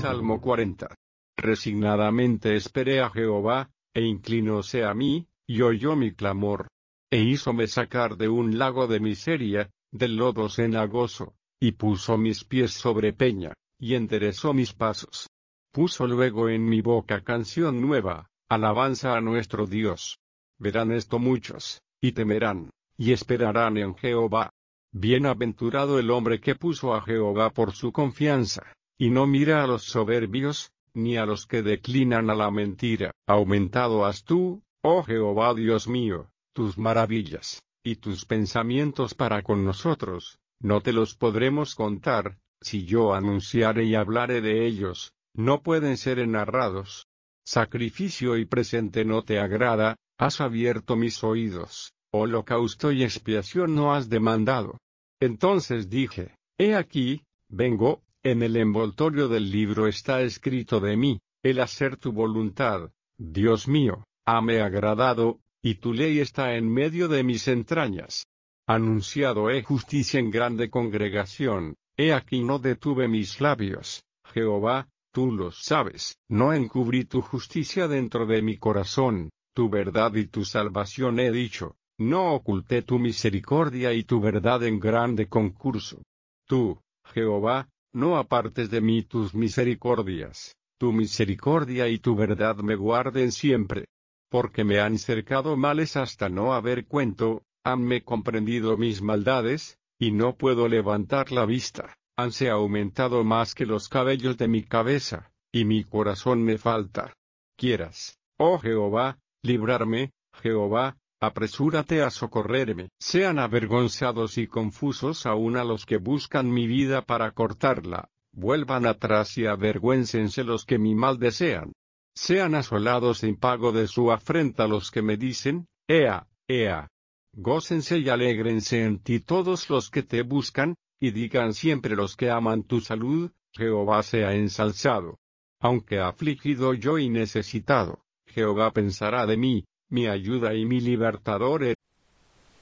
Salmo 40. Resignadamente esperé a Jehová, e inclinóse a mí, y oyó mi clamor. E hízome sacar de un lago de miseria, del lodo cenagoso, y puso mis pies sobre peña, y enderezó mis pasos. Puso luego en mi boca canción nueva, alabanza a nuestro Dios. Verán esto muchos, y temerán, y esperarán en Jehová. Bienaventurado el hombre que puso a Jehová por su confianza, y no mira a los soberbios, ni a los que declinan a la mentira. Aumentado has tú, oh Jehová Dios mío, tus maravillas, y tus pensamientos para con nosotros, no te los podremos contar. Si yo anunciare y hablare de ellos, no pueden ser narrados. Sacrificio y presente no te agrada, has abierto mis oídos, holocausto y expiación no has demandado. Entonces dije, he aquí, vengo, en el envoltorio del libro está escrito de mí, el hacer tu voluntad, Dios mío, hame agradado, y tu ley está en medio de mis entrañas. Anunciado he justicia en grande congregación, he aquí no detuve mis labios, Jehová, tú lo sabes. No encubrí tu justicia dentro de mi corazón, tu verdad y tu salvación he dicho, no oculté tu misericordia y tu verdad en grande concurso. Tú, Jehová, no apartes de mí tus misericordias, tu misericordia y tu verdad me guarden siempre. Porque me han cercado males hasta no haber cuento, hanme comprendido mis maldades, y no puedo levantar la vista, hanse aumentado más que los cabellos de mi cabeza, y mi corazón me falta. Quieras, oh Jehová, librarme, Jehová, apresúrate a socorrerme. Sean avergonzados y confusos aún a los que buscan mi vida para cortarla, vuelvan atrás y avergüéncense los que mi mal desean. Sean asolados en pago de su afrenta los que me dicen, ea, ea. Gócense y alégrense en ti todos los que te buscan, y digan siempre los que aman tu salud, Jehová sea ensalzado. Aunque afligido yo y necesitado, Jehová pensará de mí, mi ayuda y mi libertador